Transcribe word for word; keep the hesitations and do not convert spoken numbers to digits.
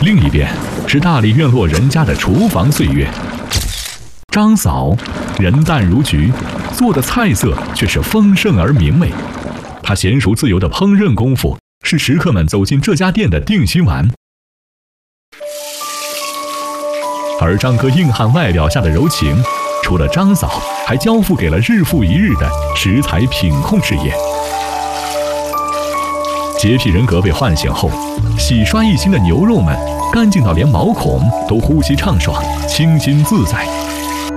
另一边是大理院落人家的厨房岁月。张嫂人淡如菊，做的菜色却是丰盛而明媚。她娴熟自由的烹饪功夫是食客们走进这家店的定心丸。而张哥硬汉外表下的柔情，除了张嫂，还交付给了日复一日的食材品控事业。洁癖人格被唤醒后，洗刷一新的牛肉们干净到连毛孔都呼吸畅爽、清新自在。